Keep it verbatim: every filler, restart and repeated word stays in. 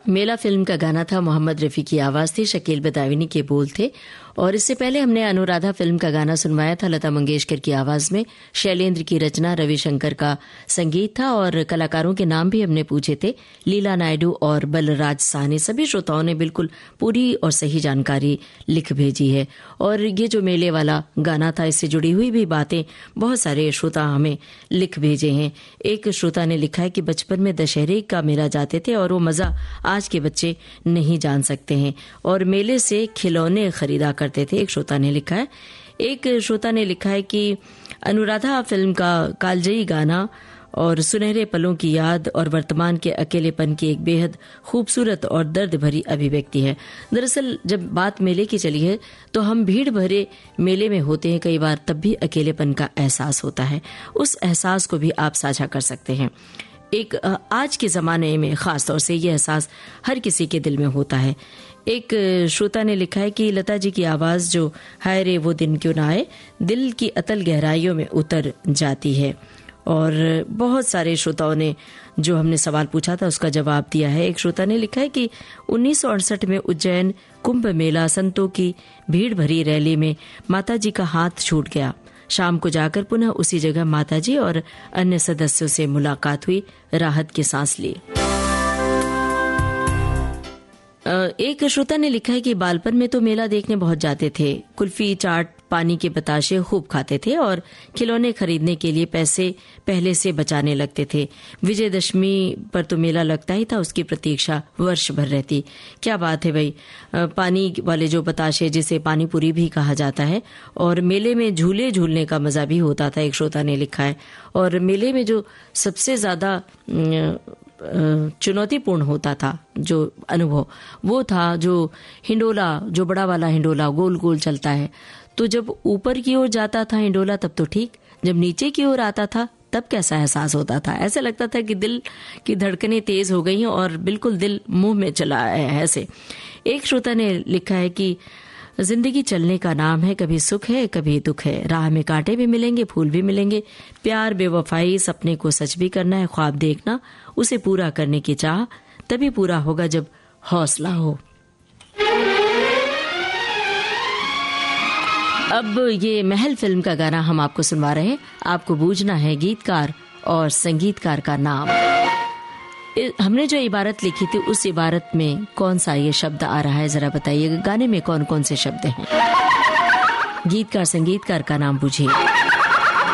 मेला film का गाना था, मोहम्मद रफी की आवाज थी, शकील बदायूनी के बोल थे। और इससे पहले हमने अनुराधा फिल्म का गाना सुनवाया था, लता मंगेशकर की आवाज में, शैलेंद्र की रचना, रविशंकर का संगीत था। और कलाकारों के नाम भी हमने पूछे थे, लीला नायडू और बलराज साहनी। सभी श्रोताओं ने बिल्कुल पूरी और सही जानकारी लिख भेजी है। और ये जो मेले वाला गाना था, इससे जुड़ी हुई भी बातें बहुत सारे श्रोता हमें लिख भेजे हैं। एक श्रोता ने लिखा है कि बचपन में दशहरे का मेला जाते थे और वो मजा आज के बच्चे नहीं जान सकते हैं, और मेले से खिलौने खरीदा करते थे, एक श्रोता ने लिखा है। एक श्रोता ने लिखा है कि अनुराधा फिल्म का कालजयी गाना और सुनहरे पलों की याद और वर्तमान के अकेलेपन की एक बेहद खूबसूरत और दर्द भरी अभिव्यक्ति है। दरअसल जब बात मेले की चली है तो हम भीड़ भरे मेले में होते हैं कई बार, तब भी अकेलेपन का एहसास होता है। उस एहसास को भी आप साझा कर सकते हैं। एक आज के ज़माने में ख़ास तौर से ये एहसास हर किसी के दिल में होता है। एक श्रोता ने लिखा है कि लता जी की आवाज़ जो हाय रे वो दिन क्यों ना आए, दिल की अतल गहराइयों में उतर जाती है। और बहुत सारे श्रोताओं ने जो हमने सवाल पूछा था उसका जवाब दिया है। एक श्रोता ने लिखा है कि उन्नीस सौ अड़सठ में उज्जैन कुंभ मेला, संतों की भीड़ भरी रैली में माता जी का हाथ छूट गया। शाम को जाकर पुनः उसी जगह माताजी और अन्य सदस्यों से मुलाकात हुई, राहत की सांस ली। एक श्रोता ने लिखा है कि बालपन में तो मेला देखने बहुत जाते थे, कुल्फी, चाट, पानी के बताशे खूब खाते थे और खिलौने खरीदने के लिए पैसे पहले से बचाने लगते थे। विजयदशमी पर तो मेला लगता ही था, उसकी प्रतीक्षा वर्ष भर रहती। क्या बात है भाई, पानी वाले जो बताशे जिसे पानी पूरी भी कहा जाता है, और मेले में झूले झूलने का मजा भी होता था, एक श्रोता ने लिखा है। और मेले में जो सबसे ज्यादा चुनौतीपूर्ण होता था जो अनुभव, वो था जो हिंडोला, जो बड़ा वाला हिंडोला गोल गोल चलता है। तो जब ऊपर की ओर जाता था हिंडोला तब तो ठीक, जब नीचे की ओर आता था तब कैसा एहसास होता था। ऐसा लगता था कि दिल की धड़कनें तेज हो गई हैं और बिल्कुल दिल मुंह में चला है ऐसे। एक श्रोता ने लिखा है कि जिंदगी चलने का नाम है, कभी सुख है कभी दुख है, राह में कांटे भी मिलेंगे फूल भी मिलेंगे, प्यार, बेवफाई, सपने को सच भी करना है, ख्वाब देखना, उसे पूरा करने की चाह, तभी पूरा होगा जब हौसला हो। अब ये महल फिल्म का गाना हम आपको सुनवा रहे हैं। आपको बूझना है गीतकार और संगीतकार का नाम। हमने जो इबारत लिखी थी उस इबारत में कौन सा ये शब्द आ रहा है, जरा बताइएगा। गाने में कौन कौन से शब्द हैं? गीतकार संगीतकार का नाम पूछिए।